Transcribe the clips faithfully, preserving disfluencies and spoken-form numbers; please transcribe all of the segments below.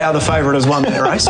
How the favourite has won that race.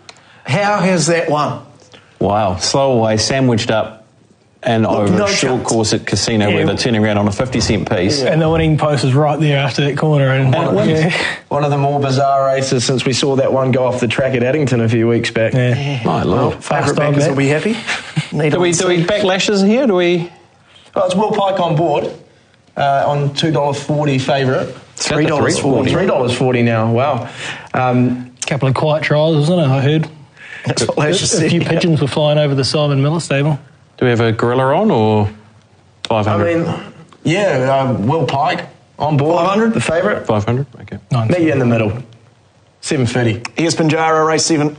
How has that won? Wow, slow away, sandwiched up, and Look, over no a short chance. course at Casino yeah. where they're turning around on a fifty cent piece. Yeah. And the winning post is right there after that corner. And, and one, yeah. one of the more bizarre races since we saw that one go off the track at Addington a few weeks back. Yeah. yeah. My Lord. Well, favourite backers will be happy. do, we, do we back lashes here? Do we? Well, it's Will Pike on board uh, on two dollars forty favourite. three dollars forty. three dollars forty now, wow. Um, a couple of quiet trials, wasn't it, I heard? That's what Lash A said. few pigeons were flying over the Simon Miller stable. Do we have a gorilla on or five hundred? I mean, yeah, um, Will Pike on board. five hundred? The favourite? five hundred, okay. Meet you in the middle. seven fifty. Here's Pinjarra, race seven.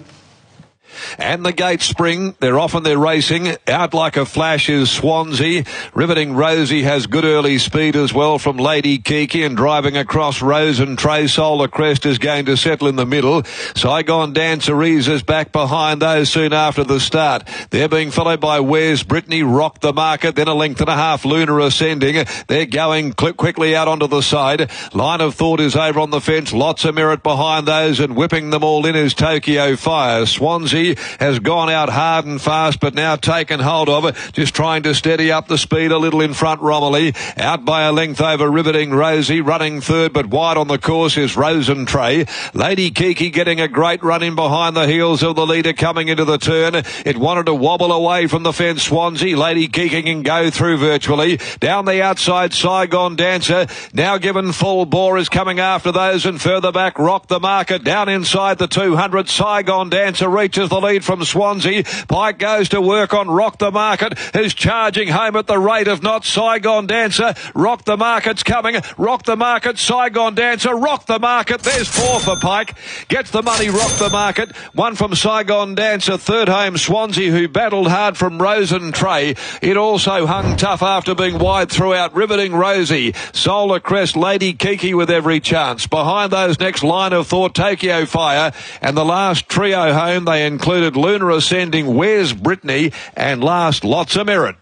And the gate spring, they're off and they're racing. Out like a flash is Swansea. Riveting Rosie has good early speed as well from Lady Kiki, and driving across Rose and Trey Solar Crest is going to settle in the middle. Saigon Dancer is back behind those soon after the start. They're being followed by Where's Brittany, Rock the Market, then a length and a half Lunar Ascending. They're going quickly out onto the side. Line of Thought is over on the fence. Lots of merit behind those, and whipping them all in is Tokyo Fire. Swansea has gone out hard and fast, but now taken hold of it, just trying to steady up the speed a little in front. Romilly out by a length over Riveting Rosie, running third but wide on the course is Rose and Trey. Lady Kiki getting a great run in behind the heels of the leader coming into the turn. It wanted to wobble away from the fence. Swansea, Lady Kiki can go through virtually. Down the outside, Saigon Dancer now given full bore is coming after those, and further back Rock the Market. Down inside the two hundred, Saigon Dancer reaches the lead from Swansea. Pike goes to work on Rock the Market, who's charging home at the rate of knots. Saigon Dancer, Rock the Market's coming. Rock the Market, Saigon Dancer, Rock the Market. There's four for Pike. Gets the money, Rock the Market. One from Saigon Dancer. Third home, Swansea, who battled hard from Rose and Trey. It also hung tough after being wide throughout. Riveting Rosie, Solar Crest, Lady Kiki with every chance. Behind those next, Line of Thought, Tokyo Fire, and the last trio home, they included Lunar Ascending, Where's Brittany, and last, Lots of Merit.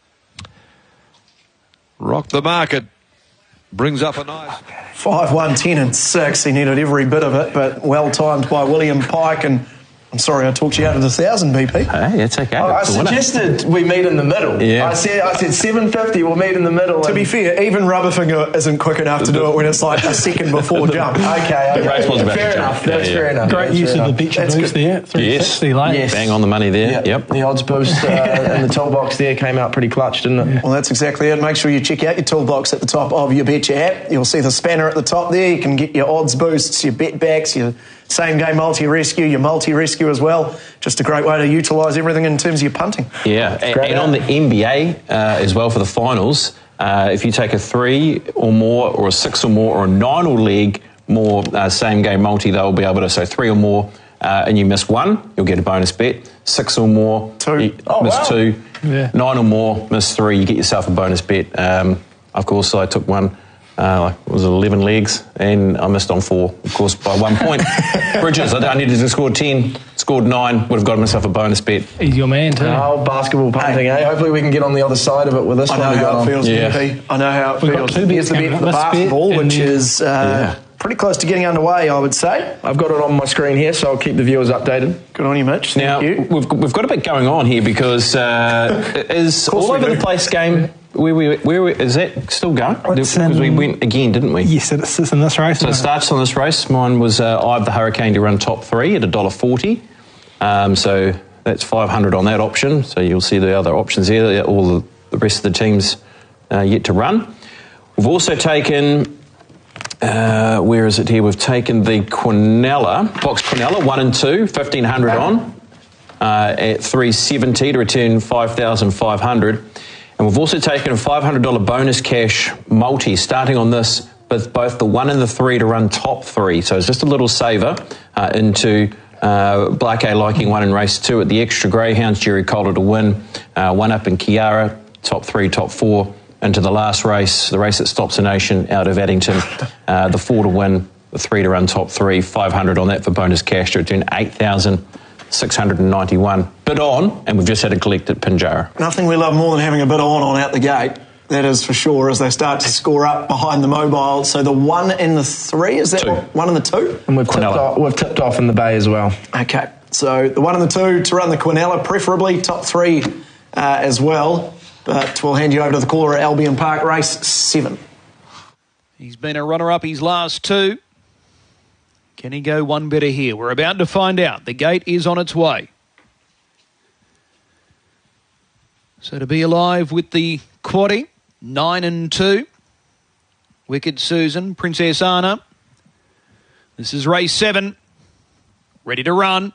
Rock the Market brings up a nice five, one, ten and six. He needed every bit of it, but well timed by William Pike. And I'm sorry I talked you out of the thousand, B P. Hey, it's okay. Oh, I suggested we meet in the middle. Yeah. I said I said seven fifty, we'll meet in the middle. To be fair, even Rubberfinger isn't quick enough to do it when it's like a second before jump. Okay, okay. The race was about fair to enough. jump. That's Yeah, fair yeah. enough. Great That's use fair of enough. the picture That's boost good. there. three sixty Yes. lane. Yes. Bang on the money there. Yeah. Yep. The odds boost uh, in the toolbox there came out pretty clutch, didn't it? Well, that's exactly it. Make sure you check out your toolbox at the top of your Betcha app. You'll see the spanner at the top there. You can get your odds boosts, your bet backs, your same game multi-rescue, your multi-rescue as well. Just a great way to utilise everything in terms of your punting. Yeah, and, and on the N B A uh, as well for the finals, uh, if you take a three or more, or a six or more, or a nine or leg more uh, same game multi, they'll be able to, so three or more, uh, and you miss one, you'll get a bonus bet. Six or more, two. You Oh, miss wow. two. Yeah. Nine or more, miss three, you get yourself a bonus bet. Um, of course, I took one. Uh, like, it was eleven legs, and I missed on four, of course, by one point. Bridges, I, I needed to score ten, scored nine, would have got myself a bonus bet. He's your man, too. Oh, basketball punting, eh? Hopefully we can get on the other side of it with this I one. know we got how it on. feels, Yeah. B P. I know how it We've got feels. two Here's bets the bet coming for the up. This bet basketball, and which then- is uh, pretty close to getting underway, I would say. I've got it on my screen here, so I'll keep the viewers updated. Good on you, Mitch. Thank Now, you. we've, we've got a bit going on here because uh, is course all we over do. the place game. Where we, where we, is that still going? It's, Because we um, went again, didn't we? Yes, it's, it's in this race. So it isn't it? starts on this race. Mine was uh, I have the Hurricane to run top three at a dollar forty. Um, so that's five hundred on that option. So you'll see the other options there. All the, the rest of the teams uh, yet to run. We've also taken. Uh, where is it here? We've taken the Quinella, Box Quinella, one and two, fifteen hundred on uh, at three seventy to return five thousand five hundred. And we've also taken a five hundred dollars bonus cash multi, starting on this with both the one and the three to run top three. So it's just a little saver uh, into uh, Black A liking one in race two at the extra Greyhounds, Jerry Calder to win, uh, one up in Kiara, top three, top four. Into the last race, the race that stops the nation out of Addington, uh, the four to win, the three to run top three, five hundred on that for bonus cash to return eight thousand six hundred ninety-one. Bid on, and we've just had a collect at Pinjarra. Nothing we love more than having a bit on on out the gate. That is for sure, as they start to score up behind the mobile. So the one and the three, is that Two. what, one and the two? And we've tipped, Quinella. off, we've tipped off in the Bay as well. Okay, so the one and the two to run the Quinella, preferably top three uh, as well. But we'll hand you over to the caller at Albion Park, race seven. He's been a runner-up his last two. Can he go one better here? We're about to find out. The gate is on its way. So to be alive with the quaddie, nine and two. Wicked Susan, Princess Anna. This is race seven. Ready to run.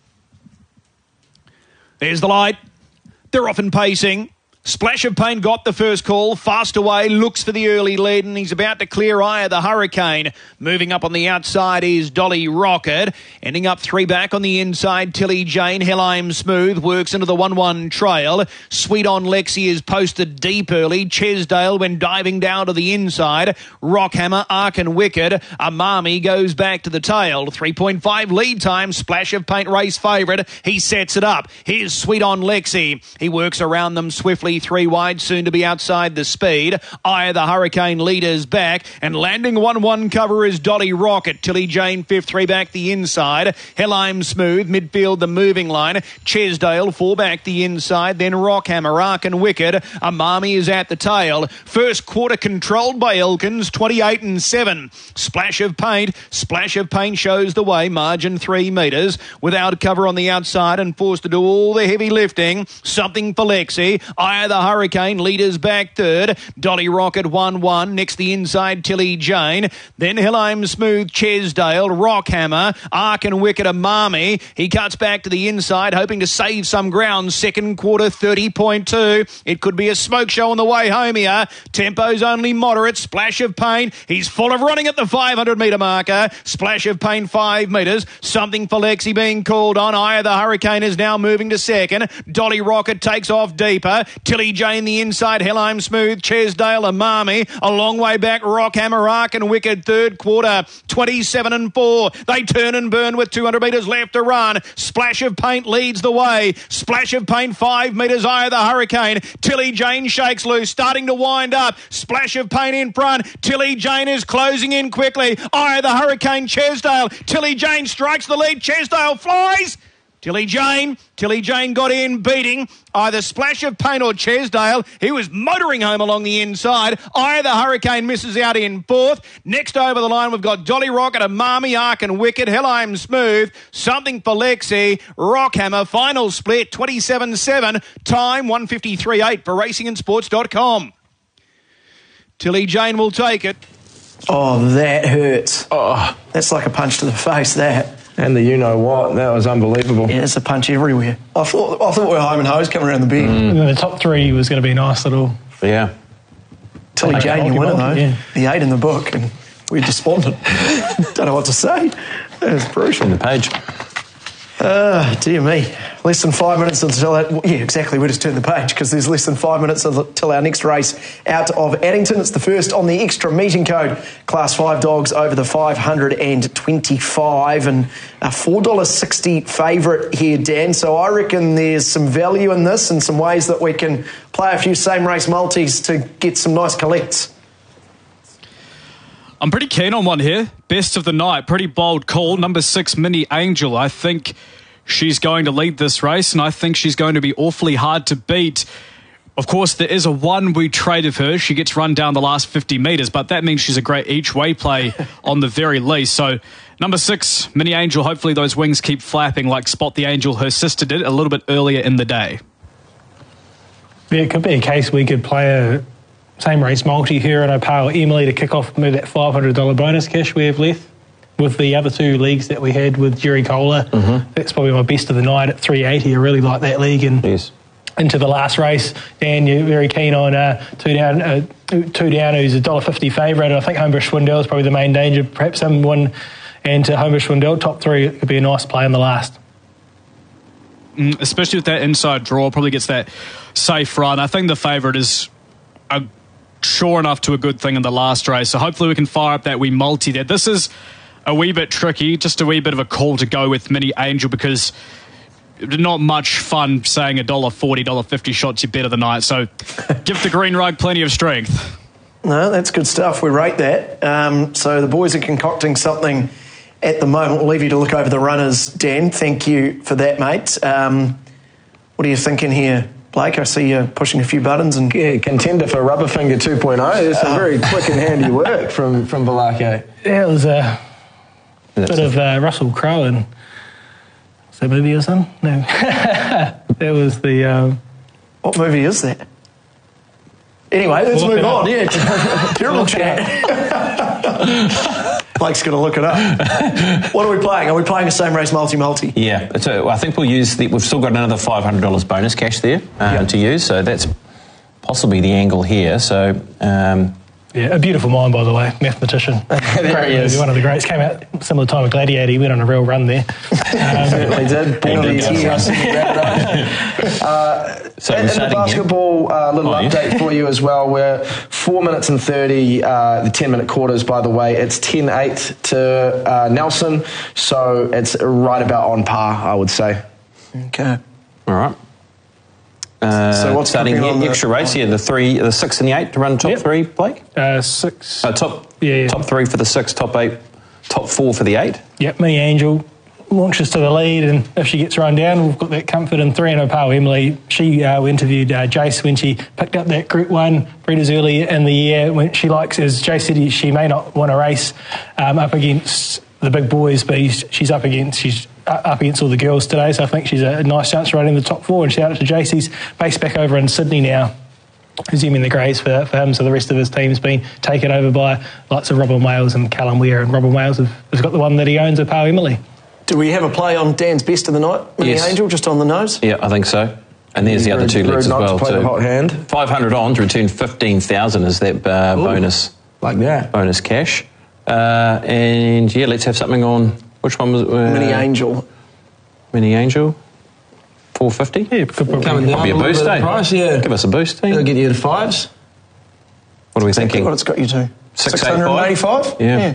There's the light. They're off and pacing. Splash of Paint got the first call. Fast away, looks for the early lead, and he's about to clear Eye of the Hurricane. Moving up on the outside is Dolly Rocket. Ending up three back on the inside, Tilly Jane. Helheim Smooth works into the one one trail. Sweet on Lexi is posted deep early. Chesdale when diving down to the inside. Rockhammer, Ark and Wicked. Amami goes back to the tail. three point five lead time. Splash of Paint race favourite. He sets it up. Here's Sweet on Lexi. He works around them swiftly. Three wide, soon to be outside the speed. Eye of the Hurricane leaders back, and landing one one cover is Dolly Rocket. Tilly Jane fifth, three back the inside. Helheim Smooth, midfield the moving line. Chesdale four back the inside, then Rockhammer, Ark and Wicked. Amami is at the tail. First quarter controlled by Elkins, twenty-eight and seven. Splash of Paint, Splash of Paint shows the way, margin three metres. Without cover on the outside and forced to do all the heavy lifting. Something for Lexi. Eye the Hurricane, leaders back third. Dolly Rocket one one. Next the inside, Tilly Jane. Then Helheim Smooth, Chesdale, Rockhammer, Ark and Wicked Amami. He cuts back to the inside, hoping to save some ground. Second quarter, thirty point two. It could be a smoke show on the way home here. Tempo's only moderate. Splash of Paint. He's full of running at the five hundred metre marker. Splash of Paint, five metres. Something for Lexi being called on. Eye of the Hurricane is now moving to second. Dolly Rocket takes off deeper. Tilly Jane the inside, Helheim Smooth, Chesdale, Amami, a long way back, Rockhammer, Ark and Wicked, third quarter, twenty-seven and four. They turn and burn with two hundred metres left to run. Splash of Paint leads the way. Splash of Paint, five metres, Eye of the Hurricane. Tilly Jane shakes loose, starting to wind up. Splash of Paint in front. Tilly Jane is closing in quickly. Eye of the Hurricane, Chesdale. Tilly Jane strikes the lead. Chesdale flies. Tilly Jane, Tilly Jane got in, beating either Splash of Paint or Chesdale. He was motoring home along the inside. Eye of the Hurricane misses out in fourth. Next over the line, we've got Dolly Rocket, Amami, Ark and Wicked, Helheim Smooth, Something for Lexi, Rockhammer, final split, twenty-seven seven, time one fifty-three eight for racing and sports dot com. Tilly Jane will take it. Oh, that hurts. Oh, that's like a punch to the face, that. And the you-know-what, that was unbelievable. Yeah, it's a punch everywhere. I thought I thought we were home and hose coming around the bend. Mm. The top three was going to be a nice little... Yeah. Tilly Jane, you win it though. Yeah. The eight in the book, and we're despondent. Don't know what to say. That was brutal. On the page. Uh, dear me. Less than five minutes until that. Yeah, exactly. We just turned the page because there's less than five minutes until our next race out of Addington. It's the first on the extra meeting code. Class five dogs over the five hundred twenty-five and a four dollars sixty favourite here, Dan. So I reckon there's some value in this and some ways that we can play a few same race multis to get some nice collects. I'm pretty keen on one here. Best of the night. Pretty bold call. Number six, Mini Angel. I think she's going to lead this race, and I think she's going to be awfully hard to beat. Of course, there is a one-week trade of her. She gets run down the last fifty metres, but that means she's a great each-way play on the very least. So, number six, Mini Angel. Hopefully those wings keep flapping like Spot the Angel, her sister, did a little bit earlier in the day. Yeah, it could be a case we could play a same race multi here and Opal Emily to kick off maybe that five hundred dollars bonus cash we have left. With the other two leagues that we had with Jerry Kohler, mm-hmm. That's probably my best of the night at three eighty. I really like that league. And yes. Into the last race, Dan, you're very keen on uh, two down, uh, two down, who's a one dollar fifty favourite. I think Homebush Swindell is probably the main danger. Perhaps someone, and to Homebush Swindell, top three, it could be a nice play in the last. Mm, especially with that inside draw, probably gets that safe run. I think the favourite is a sure enough to a good thing in the last race. So hopefully we can fire up that wee multi there. This is a wee bit tricky, just a wee bit of a call to go with Mini Angel because not much fun saying a dollar forty, dollar fifty shots your bet of the night. So give the green rug plenty of strength. No, that's good stuff. We rate that. Um, so the boys are concocting something at the moment. We'll leave you to look over the runners, Dan. Thank you for that, mate. Um, what are you thinking here, Blake? I see you pushing a few buttons. And Yeah, contender for Rubberfinger two point oh. There's some very quick and handy work from, from Velake. Yeah, it was a bit of uh, Russell Crowe and... Was that movie or something? No. That was the... Um, what movie is that? Anyway, let's Look move it up. on. Yeah, terrible chat. Blake's going to look it up. What are we playing? Are we playing a same race multi-multi? Yeah, so I think we'll use the, we've still got another five hundred dollars bonus cash there uh, Yep. to use, so that's possibly the angle here. So um, yeah, a beautiful mind, by the way, mathematician. There he is. One of the greats. Came out similar time of Gladiator. He went on a real run there. Um, Certainly did. Born He in did, the yeah. years. uh, So in we're in the starting here. basketball, uh, little Oh, yeah. update for you as well. We're four minutes and thirty, uh, the ten-minute quarters, by the way. It's ten eight to uh, Nelson, so it's right about on par, I would say. Okay. all right. Uh, So what's starting cooking here, on the- extra race here, the three, the six and the eight to run top Yep. three, Blake? uh, six. Uh, top, Yeah, yeah. top three for the six, top eight, top four for the eight. Yep, Mini Angel launches to the lead, and if she gets run down, we've got that comfort in three and oh power. Emily, she uh, we interviewed uh, Jace when she picked up that Group One breeders early in the year. When she likes, as Jace said, she may not want a race um, up against the big boys, but he's, she's up against she's up against all the girls today. So I think she's a nice chance to run in the top four. And shout out to Jace, he's based back over in Sydney now, resuming the greys for, for him. So the rest of his team's been taken over by lots of Robin Wales and Callum Weir, and Robin Wales have, has got the one that he owns, a Power Emily. Do we have a play on Dan's best of the night? Mini Yes. Angel, just on the nose? Yeah, I think so. And there's the other Rude- two rude legs as not to well play the too. hot hand. five hundred on to return fifteen thousand is that uh, bonus Like that. bonus cash. Uh, and yeah, let's have something on. Which one was it? Uh, Mini Angel. Mini Angel. four fifty. Yeah, could probably. Coming down Might be a a little boost, bit of eh? price, yeah. Give us a boost, It'll team. get you to fives. What are we Exactly thinking? what it's got you to. Six, six hundred eighty-five? Yeah.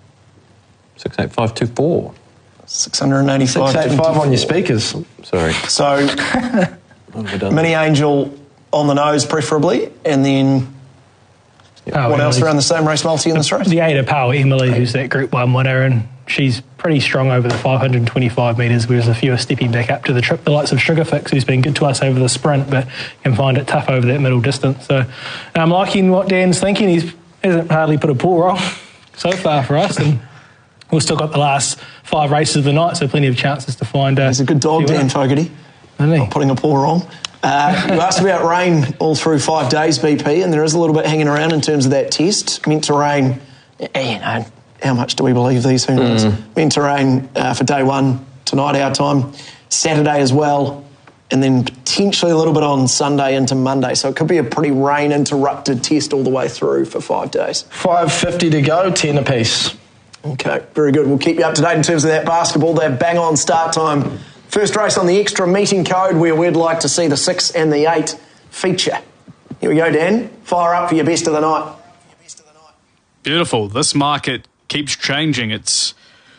Six eight five two four. six hundred eighty-five. Six eight five on your speakers. Sorry. So, What have we done? Mini Angel on the nose, preferably, and then Power what else Emily. around the same race multi in this race? The eight of Power Emily, who's that Group One winner, and she's pretty strong over the five hundred twenty-five metres, whereas a few are stepping back up to the trip. The likes of Sugarfix, who's been good to us over the sprint, but can find it tough over that middle distance. So I'm liking what Dan's thinking. He hasn't hardly put a paw wrong so far for us, and we've still got the last five races of the night, so plenty of chances to find. Uh, He's a good dog, few Dan winners. Fogarty. Isn't he? Not putting a paw wrong. Uh, you asked about rain all through five days, B P, and there is a little bit hanging around in terms of that test. Meant to rain, eh, you know, how much do we believe these? Who knows? Mm. Meant to rain uh, for day one tonight, our time, Saturday as well, and then potentially a little bit on Sunday into Monday. So it could be a pretty rain-interrupted test all the way through for five days. five fifty to go, ten apiece. Okay, very good. We'll keep you up to date in terms of that basketball. That bang-on start time. First race on the extra meeting code where we'd like to see the six and the eight feature. Here we go, Dan. Fire up for your best of the night. Beautiful. This market keeps changing. It's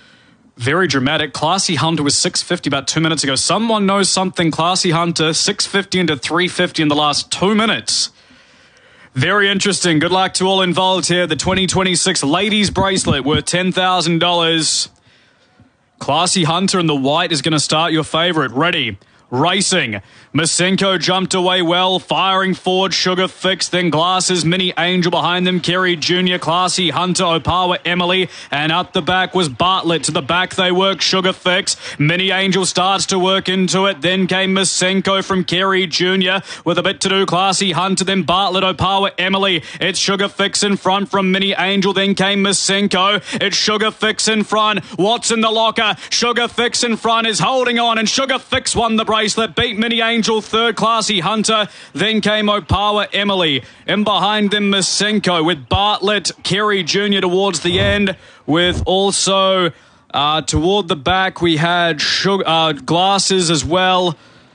very dramatic. Classy Hunter was six fifty about two minutes ago. Someone knows something. Classy Hunter, six fifty into three fifty in the last two minutes. Very interesting. Good luck to all involved here. The twenty twenty-six ladies bracelet worth ten thousand dollars. Classy Hunter in the white is going to start your favourite. Ready. Racing. Masenko jumped away well, firing forward, Sugar Fix, then Glasses, Mini Angel behind them, Kerry Junior, Classy Hunter, Opawa, Emily, and up the back was Bartlett. To the back they work, Sugar Fix. Mini Angel starts to work into it, then came Masenko from Kerry Junior with a bit to do, Classy Hunter, then Bartlett, Opawa, Emily. It's Sugar Fix in front from Mini Angel, then came Masenko. It's Sugar Fix in front. What's in the locker? Sugar Fix in front is holding on, and Sugar Fix won the bracelet, beat Mini Angel, third Classy Hunter, then came Opawa Emily. In behind them Masenko with Bartlett, Kerry Junior towards the end, with also uh, toward the back we had Sugar, uh, Glasses as well,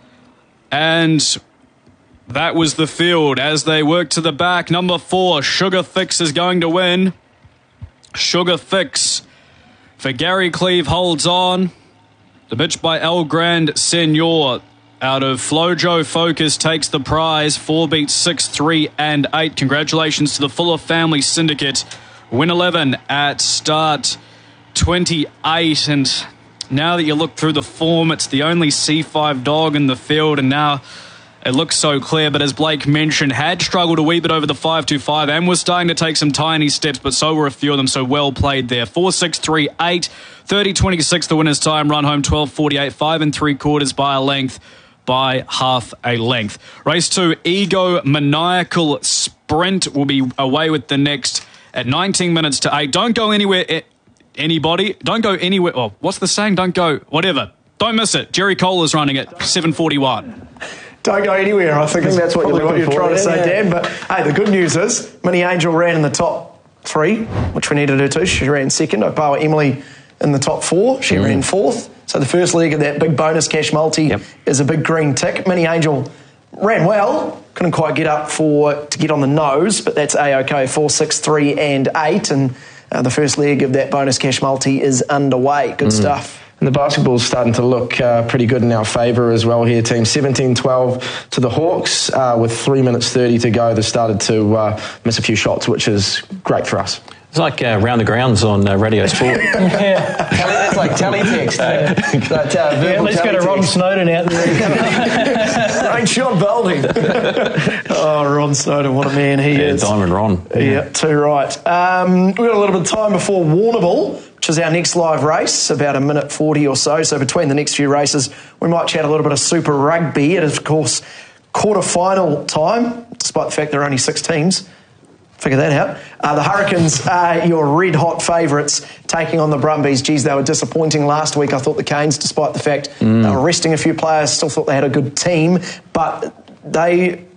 and that was the field as they work to the back. Number four, Sugar Fix is going to win. Sugar Fix for Gary Cleve holds on. The pitch by El Grand Senor out of Flojo Focus takes the prize. Four beats six, three, and eight. Congratulations to the Fuller Family Syndicate. Win eleven at start twenty-eight. And now that you look through the form, it's the only C five dog in the field, and now it looks so clear. But as Blake mentioned, had struggled a wee bit over the five two five and was starting to take some tiny steps, but so were a few of them, so well played there. four, six, three, eight, thirty twenty-six the winner's time, run home twelve forty-eight, five and three quarters by a length, by half a length. Race two, Ego Maniacal Sprint will be away with the next at nineteen minutes to eight. Don't go anywhere, anybody. Don't go anywhere. Oh, what's the saying? Don't go, whatever. Don't miss it. Jerry Cole is running at seven forty-one. Don't go anywhere. I think, I think that's what you're, what you're for, trying to say, yeah. Dan. But hey, the good news is Mini Angel ran in the top three, which we needed her to. She ran second. Opawa Emily in the top four. She mm. ran fourth. So the first leg of that big bonus cash multi yep. is a big green tick. Mini Angel ran well. Couldn't quite get up for to get on the nose, but that's A-OK. Four, six, three, and eight. And uh, the first leg of that bonus cash multi is underway. Good mm. stuff. And the basketball's starting to look uh, pretty good in our favour as well here, team. seventeen twelve to the Hawks uh, with three minutes thirty to go. They started to uh, miss a few shots, which is great for us. It's like uh, Round the Grounds on uh, Radio Sport. yeah. It's like teletext. Uh, but, uh, yeah, let's go to Ron Snowden out there. Ain't Sean Belding. Oh, Ron Snowden, what a man he yeah, is. Diamond Ron. Yeah, yeah too right. Um, we've got a little bit of time before Warrnambool, which is our next live race, about a minute forty or so. So between the next few races, we might chat a little bit of Super Rugby. It is, of course, quarter-final time, despite the fact there are only six teams. Figure that out. Uh, the Hurricanes are your red-hot favourites taking on the Brumbies. Geez, they were disappointing last week. I thought the Canes, despite the fact mm. they were resting a few players, still thought they had a good team. But they